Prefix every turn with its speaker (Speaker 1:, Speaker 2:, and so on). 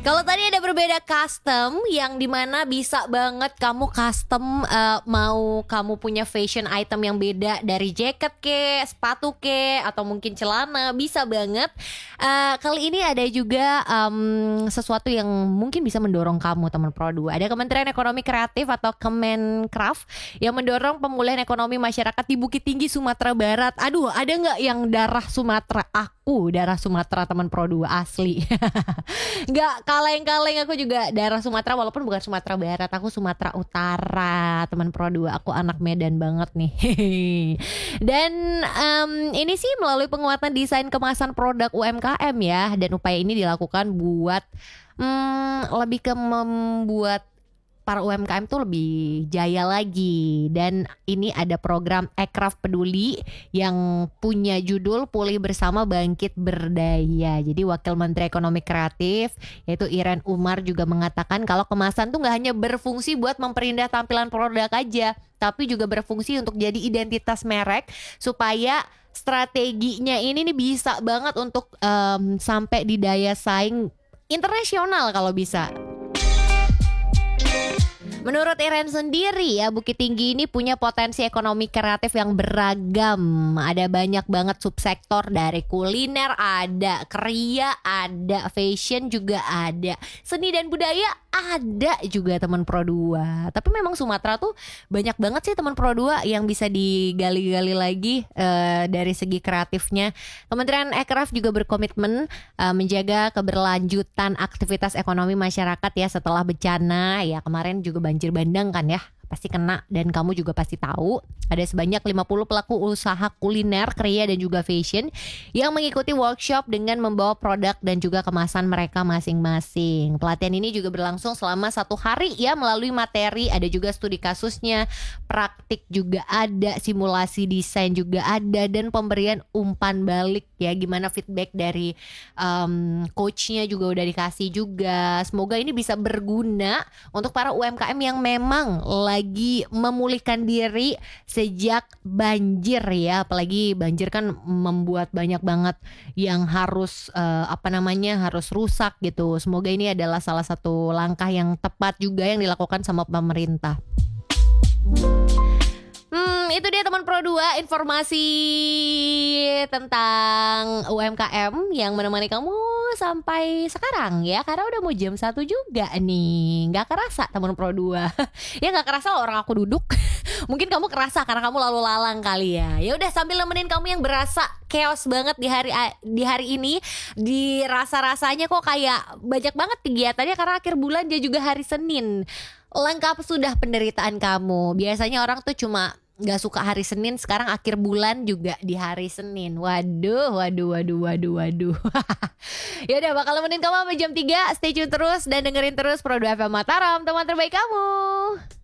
Speaker 1: Kalau tadi ada berbeda custom yang dimana bisa banget kamu custom, mau kamu punya fashion item yang beda dari jaket ke, sepatu ke, atau mungkin celana, bisa banget. Kali ini ada juga sesuatu yang mungkin bisa mendorong kamu teman Pro 2. Ada Kementerian Ekonomi Kreatif atau Kemenkraf yang mendorong pemulihan ekonomi masyarakat di Bukit Tinggi Sumatera Barat. Aduh, ada nggak yang darah Sumatera? Aku darah Sumatera teman Pro 2 asli. Nggak kaleng-kaleng, aku juga daerah Sumatera walaupun bukan Sumatera Barat, aku Sumatera Utara teman Pro 2, aku anak Medan banget nih. Dan ini sih melalui penguatan desain kemasan produk UMKM ya, dan upaya ini dilakukan buat lebih ke membuat para UMKM tuh lebih jaya lagi. Dan ini ada program Ekraf Peduli yang punya judul Pulih Bersama Bangkit Berdaya. Jadi Wakil Menteri Ekonomi Kreatif yaitu Iren Umar juga mengatakan kalau kemasan tuh gak hanya berfungsi buat memperindah tampilan produk aja, tapi juga berfungsi untuk jadi identitas merek supaya strateginya ini nih bisa banget untuk sampai di daya saing internasional kalau bisa. Menurut Iren sendiri ya, Bukit Tinggi ini punya potensi ekonomi kreatif yang beragam. Ada banyak banget subsektor, dari kuliner ada, kriya ada, fashion juga ada, seni dan budaya ada juga teman Pro 2. Tapi memang Sumatera tuh banyak banget sih teman Pro 2 yang bisa digali-gali lagi dari segi kreatifnya. Kementerian Ekraf juga berkomitmen menjaga keberlanjutan aktivitas ekonomi masyarakat ya setelah bencana. Ya kemarin juga banjir bandang kan ya, pasti kena, dan kamu juga pasti tahu ada sebanyak 50 pelaku usaha kuliner, kriya dan juga fashion yang mengikuti workshop dengan membawa produk dan juga kemasan mereka masing-masing. Pelatihan ini juga berlangsung selama 1 hari ya, melalui materi, ada juga studi kasusnya, praktik juga ada, simulasi desain juga ada, dan pemberian umpan balik ya, gimana feedback dari coachnya juga udah dikasih juga. Semoga ini bisa berguna untuk para UMKM yang memang lagi memulihkan diri sejak banjir ya, apalagi banjir kan membuat banyak banget yang harus harus rusak gitu. Semoga ini adalah salah satu langkah yang tepat juga yang dilakukan sama pemerintah. Itu dia teman Pro 2, informasi tentang UMKM yang menemani kamu sampai sekarang ya, karena udah mau jam 1 juga nih. Gak kerasa teman Pro 2. Ya gak kerasa loh orang aku duduk. Mungkin kamu kerasa karena kamu lalu lalang kali ya. Ya udah, sambil nemenin kamu yang berasa chaos banget di hari ini, dirasa-rasanya kok kayak banyak banget kegiatannya karena akhir bulan dia juga hari Senin. Lengkap sudah penderitaan kamu. Biasanya orang tuh cuma gak suka hari Senin, sekarang akhir bulan juga di hari Senin. Waduh. Ya udah, bakal nemenin kamu sampai jam 3. Stay tune terus dan dengerin terus Pro 2 FM Mataram, teman terbaik kamu.